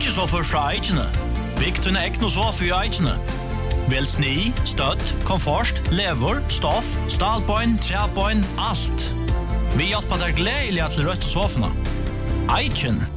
Byggjesofer fra Eikene. Bygg til ekne sofa i Eikene. Vel sni, støtt, komfort, lever, stoff, stalbøyn, trebøyn, alt. Vi hjelper deg gledelig til rødt sofene. Eiken.